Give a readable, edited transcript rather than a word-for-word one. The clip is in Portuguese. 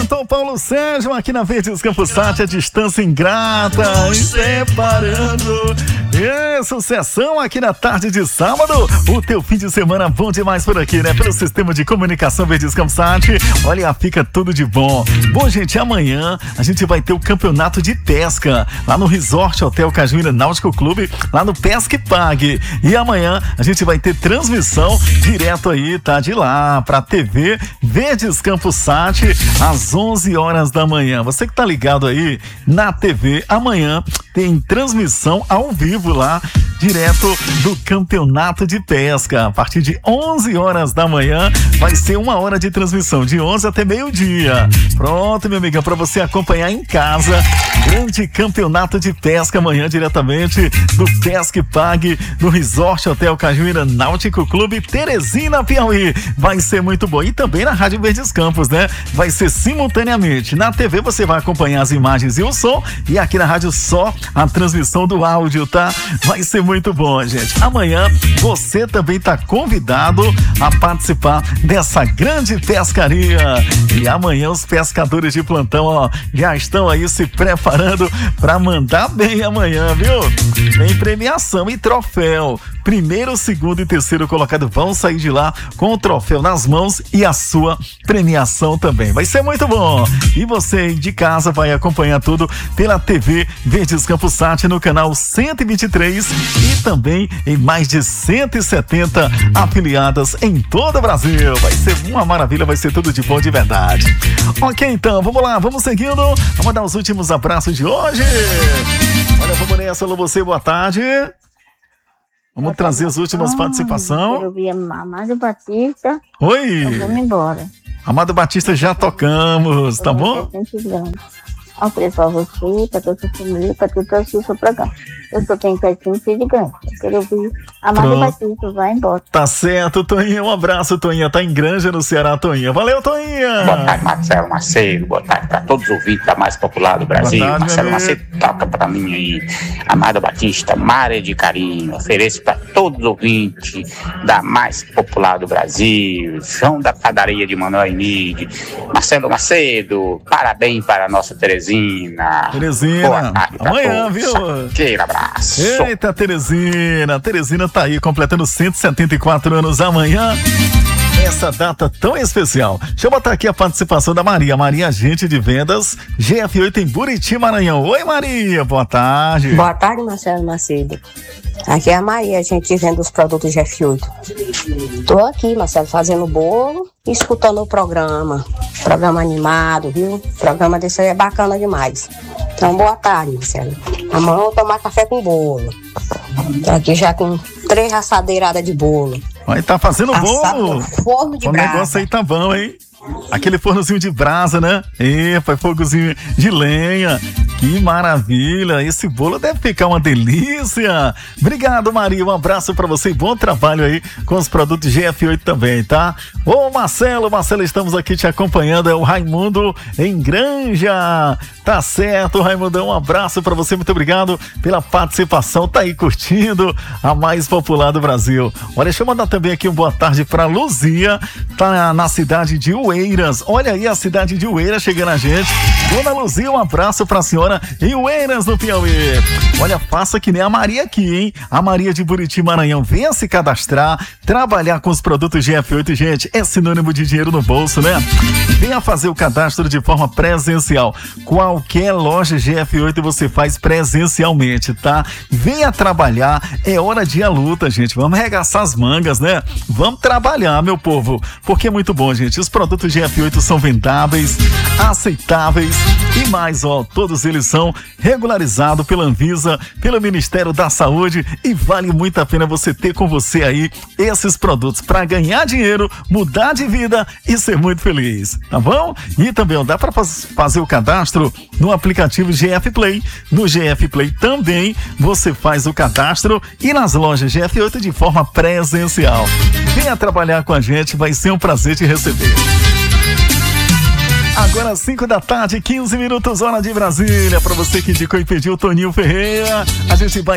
Cantor Paulo Sérgio aqui na Verdes Campos Sat, a distância ingrata, separando. Sucessão aqui na tarde de sábado. O teu fim de semana bom demais por aqui, né? Pelo sistema de comunicação Verdes Campos Sat. Olha, fica tudo de bom. Bom, gente, amanhã a gente vai ter o campeonato de pesca lá no Resort Hotel Cajuína Náutico Clube, lá no Pesca e Pague. E amanhã a gente vai ter transmissão direto aí, tá? De lá pra TV Verdes Campos Sat, às 11 horas da manhã. Você que tá ligado aí na TV, amanhã tem transmissão ao vivo lá, direto do campeonato de pesca. A partir de 11 horas da manhã vai ser 1 hora de transmissão, de 11 até meio-dia. Pronto, meu amiga, para você acompanhar em casa. Grande campeonato de pesca amanhã, diretamente do Pesca e Pague, do Resort Hotel Cajuína Náutico Clube, Teresina, Piauí. Vai ser muito bom. E também na Rádio Verdes Campos, né? Vai ser simultaneamente. Na TV você vai acompanhar as imagens e o som, e aqui na rádio só a transmissão do áudio, tá? Vai ser muito bom, gente. Amanhã você também tá convidado a participar dessa grande pescaria. E amanhã os pescadores de plantão, ó, já estão aí se preparando para mandar bem amanhã, viu? Tem premiação e troféu. Primeiro, segundo e terceiro colocado vão sair de lá com o troféu nas mãos e a sua premiação também. Vai ser muito bom. E você de casa vai acompanhar tudo pela TV Verdes Campos Sat no canal 123 e também em mais de 170 afiliadas em todo o Brasil. Vai ser uma maravilha, vai ser tudo de bom de verdade. Ok, então, vamos lá, vamos seguindo. Vamos dar os últimos abraços de hoje. Olha, vamos nessa, alô você, boa tarde. Vamos trazer as últimas participações. Eu vi Amado Batista. Oi! Então vamos embora. Amado Batista, já tocamos, tá bom? Um abraço pra você, pra toda a sua família, pra toda a sua programa. Eu só tenho 700 de ganho. Eu quero ouvir Amado Batista, vai embora. Tá certo, Toinha. Um abraço, Toinha. Tá em Granja, no Ceará, Toinha. Valeu, Toinha. Boa tarde, Marcelo Macedo. Boa tarde pra todos os ouvintes da mais popular do Brasil. Boa tarde, Marcelo Macedo, toca pra mim aí. Amado Batista, Mare de Carinho. Ofereço pra todos os ouvintes da mais popular do Brasil. João da Padaria de Manoel Emílio. Marcelo Macedo, parabéns para a nossa Teresina. Teresina, amanhã, viu? Aquele abraço. Eita, Teresina. Teresina tá aí completando 174 anos amanhã. Essa data tão especial. Deixa eu botar aqui a participação da Maria. Maria, agente de vendas GF8 em Buriti, Maranhão. Oi, Maria, boa tarde. Boa tarde, Marcelo Macedo. Aqui é a Maria, a gente vende os produtos GF8. Tô aqui, Marcelo, fazendo bolo e escutando o programa. Programa animado, viu? O programa desse aí é bacana demais. Então, boa tarde, Marcelo. Amanhã eu vou tomar café com bolo. Tô aqui já com 3 assadeiradas de bolo. Aí tá fazendo bolo. Forno de brasa. O negócio aí tá bom, hein? Aquele fornozinho de brasa, né? Epa, fogozinho de lenha. Que maravilha. Esse bolo deve ficar uma delícia. Obrigado, Maria. Um abraço pra você e bom trabalho aí com os produtos GF8 também, tá? Ô, Marcelo, estamos aqui te acompanhando. É o Raimundo em Granja. Tá certo, Raimundo. Um abraço pra você. Muito obrigado pela participação. Tá aí curtindo a mais popular do Brasil. Olha, deixa eu mandar também aqui uma boa tarde pra Luzia. Tá na cidade de Ueiras. Olha aí a cidade de Ueiras chegando a gente. Dona Luzia, um abraço pra senhora em Ueiras, no Piauí. Olha, faça que nem a Maria aqui, hein? A Maria de Buriti, Maranhão. Venha se cadastrar, trabalhar com os produtos GF8, gente. É sinônimo de dinheiro no bolso, né? Venha fazer o cadastro de forma presencial. Qualquer loja GF8 você faz presencialmente, tá? Venha trabalhar. É hora de ir à luta, gente. Vamos arregaçar as mangas, né? Vamos trabalhar, meu povo. Porque é muito bom, gente. Os produtos GF8 são vendáveis, aceitáveis e mais, ó, todos eles são regularizados pela Anvisa, pelo Ministério da Saúde, e vale muito a pena você ter com você aí esses produtos para ganhar dinheiro, mudar de vida e ser muito feliz, tá bom? E também, ó, dá para fazer o cadastro no aplicativo GF Play. No GF Play também você faz o cadastro e nas lojas GF8 de forma presencial. Venha trabalhar com a gente, vai ser um prazer te receber. Agora 5 da tarde, 15 minutos, hora de Brasília. Para você que indicou e pediu, Toninho Ferreira, a gente vai